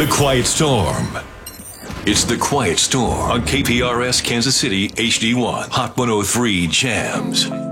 The Quiet Storm. It's The Quiet Storm on KPRS Kansas City HD1 Hot 103 Jams.